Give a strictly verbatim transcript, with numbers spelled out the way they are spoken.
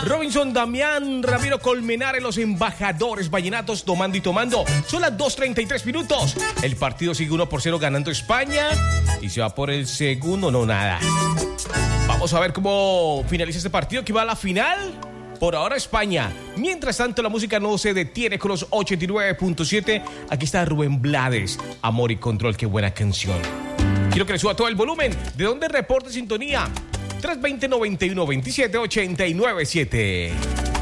Robinson Damián, Ramiro Colmenares, los embajadores vallenatos tomando y tomando. Son las dos treinta y tres minutos. El partido sigue uno por cero ganando España y se va por el segundo, no nada. Vamos a ver cómo finaliza este partido, que va a la final. Por ahora España. Mientras tanto, la música no se detiene con los ochenta y nueve punto siete. Aquí está Rubén Blades, Amor y Control, qué buena canción. Quiero que le suba todo el volumen. ¿De dónde reporte sintonía? tres dos cero, noventa y uno veintisiete ochenta y nueve siete.